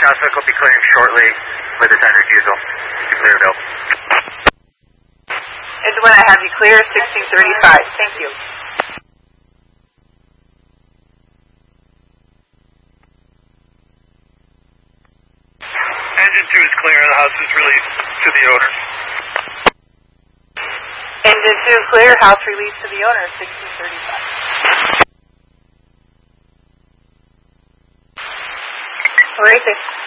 Southwick will be clearing shortly with its end refusal. Clear, Bill. And when I have you clear, 1635. Thank you. Engine 2 is clear. The house is released to the owner. Engine 2 clear. House released to the owner, 1635. All right,